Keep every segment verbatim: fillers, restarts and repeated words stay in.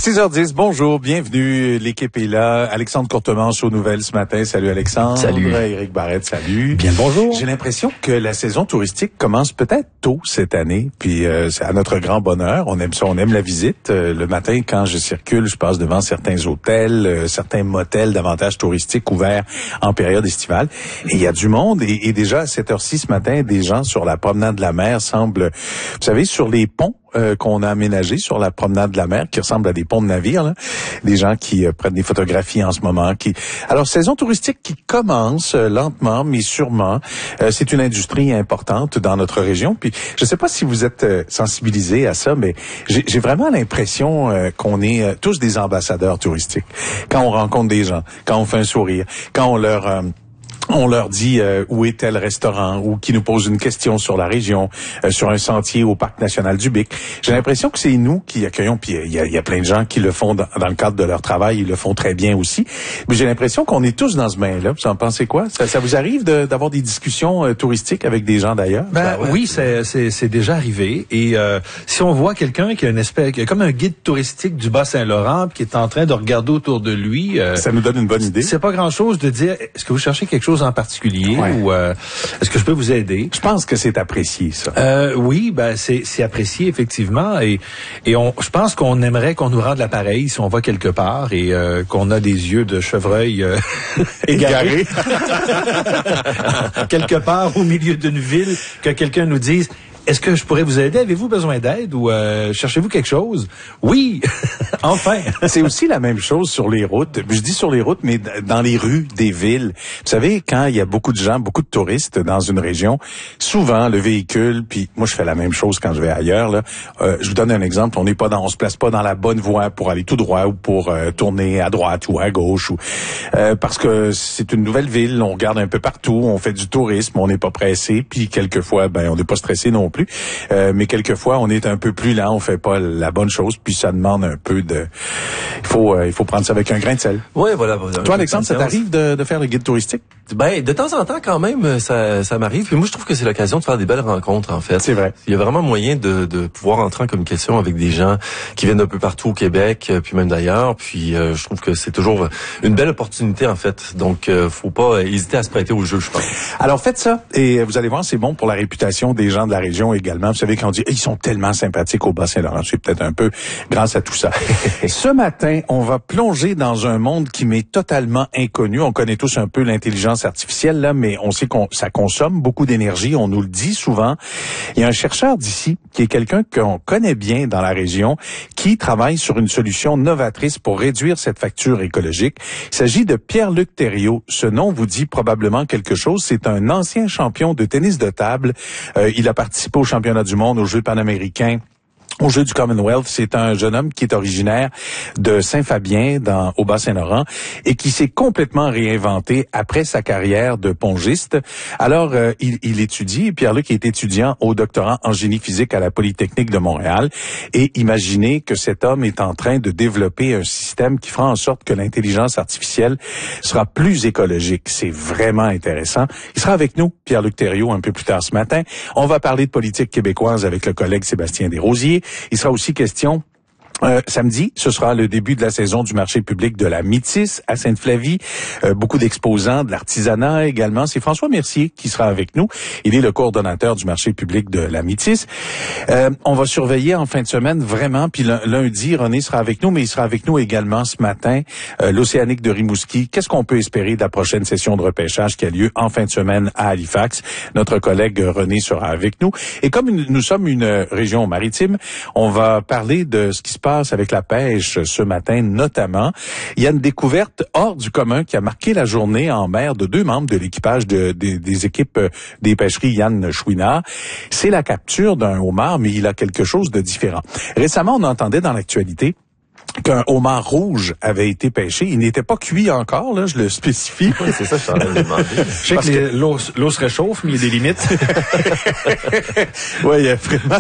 six heures dix, bonjour, bienvenue, l'équipe est là. Alexandre Courtemanche aux nouvelles ce matin. Salut Alexandre. Salut. Éric Barrette, salut. Bien le bonjour. J'ai l'impression que la saison touristique commence peut-être tôt cette année, puis euh, c'est à notre grand bonheur. On aime ça, on aime la visite. Euh, le matin, quand je circule, je passe devant certains hôtels, euh, certains motels davantage touristiques ouverts en période estivale. Et il y a du monde. Et, et déjà à cette heure-ci ce matin, des gens sur la promenade de la mer semblent, vous savez, sur les ponts Euh, qu'on a aménagé sur la promenade de la mer, qui ressemble à des ponts de navire, là. Des gens qui euh, prennent des photographies en ce moment. Qui Alors, saison touristique qui commence euh, lentement, mais sûrement. Euh, c'est une industrie importante dans notre région. Puis, je ne sais pas si vous êtes euh, sensibilisés à ça, mais j'ai, j'ai vraiment l'impression euh, qu'on est euh, tous des ambassadeurs touristiques. Quand on rencontre des gens, quand on fait un sourire, quand on leur... Euh, on leur dit euh, où est tel restaurant, ou qui nous pose une question sur la région, euh, sur un sentier au parc national du Bic. J'ai l'impression que c'est nous qui accueillons, puis il y a, y a plein de gens qui le font dans, dans le cadre de leur travail, ils le font très bien aussi. Mais j'ai l'impression qu'on est tous dans ce bain-là. Vous en pensez quoi? Ça, ça vous arrive de, d'avoir des discussions euh, touristiques avec des gens d'ailleurs? Ben ouais. Oui, c'est, c'est, c'est déjà arrivé. Et euh, si on voit quelqu'un qui a une espèce, qui a comme un guide touristique du Bas-Saint-Laurent, qui est en train de regarder autour de lui, euh, ça nous donne une bonne idée. C'est pas grand-chose de dire, est-ce que vous cherchez quelque chose en particulier, ouais. ou euh, est-ce que je peux vous aider? Je pense que c'est apprécié, ça. Euh, oui, ben c'est, c'est apprécié effectivement, et et on, je pense qu'on aimerait qu'on nous rende l'appareil si on va quelque part et euh, qu'on a des yeux de chevreuil euh, égarés quelque part au milieu d'une ville, que quelqu'un nous dise: est-ce que je pourrais vous aider? Avez-vous besoin d'aide ou euh, cherchez-vous quelque chose? Oui, enfin. C'est aussi la même chose sur les routes. Je dis sur les routes, mais dans les rues des villes. Vous savez, quand il y a beaucoup de gens, beaucoup de touristes dans une région, souvent le véhicule, puis moi je fais la même chose quand je vais ailleurs. Là, euh, je vous donne un exemple. On n'est pas dans, on se place pas dans la bonne voie pour aller tout droit ou pour euh, tourner à droite ou à gauche, ou euh, parce que c'est une nouvelle ville. On regarde un peu partout, on fait du tourisme, on n'est pas pressé, puis quelquefois, ben on n'est pas stressé non plus. Plus. Euh, mais quelquefois, on est un peu plus lent, on fait pas la bonne chose, puis ça demande un peu de... Il faut euh, il faut prendre ça avec un grain de sel. Oui, voilà. Toi, Alexandre, ça t'arrive de, de faire le guide touristique? Ben, de temps en temps, quand même, ça, ça m'arrive. Puis moi, je trouve que c'est l'occasion de faire des belles rencontres, en fait. C'est vrai. Il y a vraiment moyen de, de pouvoir entrer en communication avec des gens qui viennent un peu partout au Québec, puis même d'ailleurs. Puis euh, je trouve que c'est toujours une belle opportunité, en fait. Donc, euh, faut pas hésiter à se prêter au jeu, je pense. Alors, faites ça. Et vous allez voir, c'est bon pour la réputation des gens de la région également. Vous savez, quand on dit hey, ils sont tellement sympathiques au Bas-Saint-Laurent, c'est peut-être un peu grâce à tout ça. Ce matin, on va plonger dans un monde qui m'est totalement inconnu. On connaît tous un peu l'intelligence artificielle, là, mais on sait qu'on ça consomme beaucoup d'énergie. On nous le dit souvent. Il y a un chercheur d'ici, qui est quelqu'un qu'on connaît bien dans la région, qui travaille sur une solution novatrice pour réduire cette facture écologique. Il s'agit de Pierre-Luc Thériault. Ce nom vous dit probablement quelque chose. C'est un ancien champion de tennis de table. Euh, il a participé au championnat du monde, aux Jeux panaméricains, au Jeu du Commonwealth. C'est un jeune homme qui est originaire de Saint-Fabien, dans, au Bas-Saint-Laurent, et qui s'est complètement réinventé après sa carrière de pongiste. Alors, euh, il, il étudie, Pierre-Luc est étudiant au doctorat en génie physique à la Polytechnique de Montréal, et imaginez que cet homme est en train de développer un système qui fera en sorte que l'intelligence artificielle sera plus écologique. C'est vraiment intéressant. Il sera avec nous, Pierre-Luc Thériault, un peu plus tard ce matin. On va parler de politique québécoise avec le collègue Sébastien Desrosiers. Il sera aussi question Euh, samedi, ce sera le début de la saison du marché public de la Métis à Sainte-Flavie. Euh, beaucoup d'exposants, de l'artisanat également. C'est François Mercier qui sera avec nous. Il est le coordonnateur du marché public de la Métis. Euh, on va surveiller en fin de semaine vraiment. Puis lundi, René sera avec nous, mais il sera avec nous également ce matin. Euh, L'Océanique de Rimouski. Qu'est-ce qu'on peut espérer de la prochaine session de repêchage qui a lieu en fin de semaine à Halifax? Notre collègue René sera avec nous. Et comme une, nous sommes une région maritime, on va parler de ce qui se passe avec la pêche ce matin notamment. Il y a une découverte hors du commun qui a marqué la journée en mer de deux membres de l'équipage de, de, des équipes des pêcheries Yann Chouinard. C'est la capture d'un homard, mais il a quelque chose de différent. Récemment, on entendait dans l'actualité qu'un homard rouge avait été pêché. Il n'était pas cuit encore, là, je le spécifie. Oui, c'est ça, je suis en train de demander. Je sais que, que... l'eau, l'eau se réchauffe, mais il y a des limites. Oui, il y a vraiment...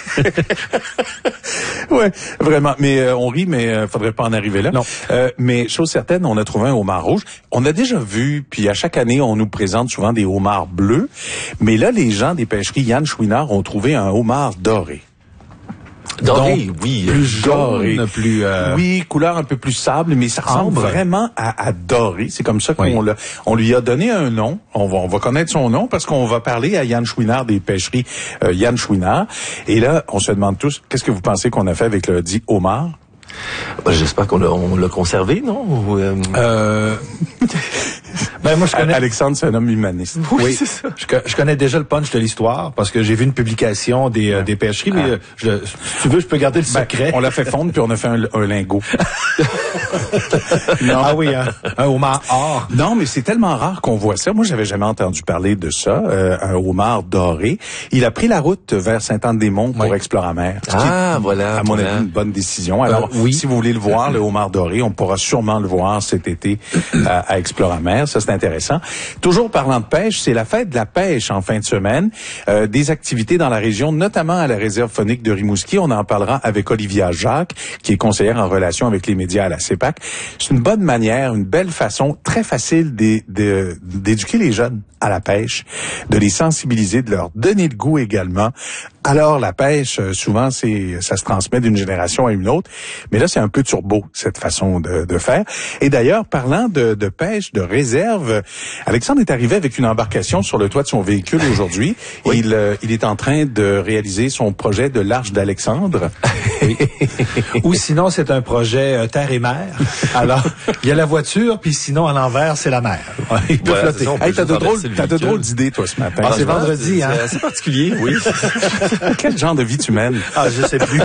Oui, vraiment. Mais euh, on rit, mais euh, faudrait pas en arriver là. Non. Euh, mais chose certaine, on a trouvé un homard rouge. On a déjà vu, puis à chaque année, on nous présente souvent des homards bleus. Mais là, les gens des pêcheries Yann Chouinard ont trouvé un homard doré. Doré, Donc, oui. Plus jaune, doré. plus... Euh... Oui, couleur un peu plus sable, mais ça ressemble Ambre. vraiment à, à doré. C'est comme ça qu'on Oui. l'a, on lui a donné un nom. On va, on va connaître son nom parce qu'on va parler à Yann Chouinard des pêcheries euh, Yann Chouinard. Et là, on se demande tous, qu'est-ce que vous pensez qu'on a fait avec le dit homard? Ben, j'espère qu'on l'a, on l'a conservé, non? Ou, euh... Euh... ben moi je connais. Alexandre, c'est un homme humaniste. Oui, oui. C'est ça. Je, je connais déjà le punch de l'histoire parce que j'ai vu une publication des, euh, des pêcheries, mais ah. je, si tu veux, je peux garder le ben, secret. On l'a fait fondre puis on a fait un, un lingot. non. Ah oui, hein, un homard or. Non, mais c'est tellement rare qu'on voit ça. Moi, j'avais jamais entendu parler de ça. Euh, un homard doré. Il a pris la route vers Sainte-Anne-des-Monts pour oui. Exploramer. Ah, est, voilà. À mon voilà. avis, une bonne décision. Alors, euh, oui. si vous voulez le voir, le homard doré, on pourra sûrement le voir cet été à, à Exploramer. Ça, c'est intéressant. Toujours parlant de pêche, c'est la fête de la pêche en fin de semaine. Euh, des activités dans la région, notamment à la réserve faunique de Rimouski. On en parlera avec Olivia Jacques, qui est conseillère en relation avec les médias à la C E P A C. C'est une bonne manière, une belle façon, très facile d'é- d'é- d'éduquer les jeunes à la pêche, de les sensibiliser, de leur donner le goût également. Alors, la pêche, souvent, c'est ça se transmet d'une génération à une autre. Mais là, c'est un peu turbo, cette façon de, de faire. Et d'ailleurs, parlant de, de pêche, de réserve, Alexandre est arrivé avec une embarcation sur le toit de son véhicule aujourd'hui. Oui. Il, euh, il est en train de réaliser son projet de l'Arche d'Alexandre. Oui. Ou sinon, c'est un projet euh, terre et mer. Alors, il y a la voiture, puis sinon, à l'envers, c'est la mer. Il peut voilà, flotter. Ça, hey, t'as de drôles, t'as de drôles d'idées, toi, ce matin. Ah, c'est vendredi, c'est, hein. C'est assez particulier, oui. Quel genre de vie tu mènes? Ah, je sais plus.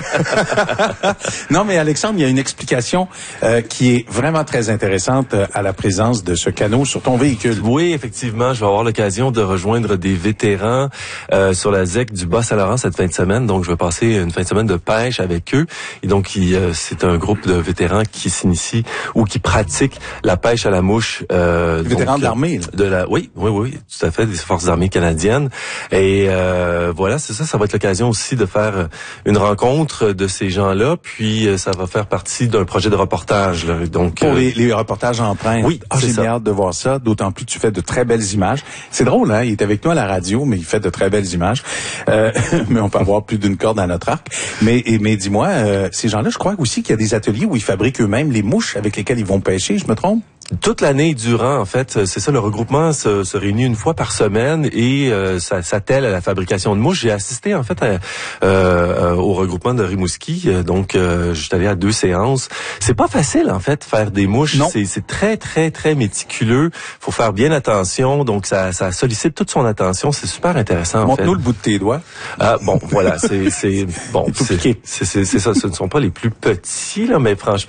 Non, mais Alexandre, il y a une explication euh, qui est vraiment très intéressante euh, à la présence de ce canot sur ton véhicule. Oui, effectivement, je vais avoir l'occasion de rejoindre des vétérans euh, sur la Z E C du Bas-Saint-Laurent cette fin de semaine. Donc, je vais passer une fin de semaine de pêche avec eux. Et donc, il, euh, c'est un groupe de vétérans qui s'initie ou qui pratiquent la pêche à la mouche. Euh, des vétérans donc, de l'armée, là. De la, oui, oui, oui, tout à fait, des forces armées canadiennes. Et euh, voilà, c'est ça, ça va être l'occasion aussi de faire une rencontre de ces gens-là. Puis, ça va faire partie d'un projet de reportage. Là. Donc, pour euh, les, les reportages en print. Oui, ah, j'ai bien hâte de voir ça. D'autant plus que tu fais de très belles images. C'est drôle, hein? Il est avec nous à la radio, mais il fait de très belles images. Euh, mais on peut avoir plus d'une corde à notre arc. Mais, et, mais dis-moi, euh, ces gens-là, je crois aussi qu'il y a des ateliers où ils fabriquent eux-mêmes les mouches avec lesquelles ils vont pêcher. Je me trompe? Toute l'année durant, en fait, c'est ça, le regroupement se, se réunit une fois par semaine et euh, ça s'attelle à la fabrication de mouches. J'ai assisté, en fait, à, euh, au regroupement de Rimouski, donc euh, je suis allé à deux séances. C'est pas facile, en fait, faire des mouches. Non. C'est, c'est très, très, très méticuleux. Faut faire bien attention, donc ça, ça sollicite toute son attention. C'est super intéressant, en Montre-nous fait. le bout de tes doigts. Ah, bon, voilà, c'est, c'est bon, c'est, c'est, c'est, c'est ça. Ce ne sont pas les plus petits, là, mais franchement,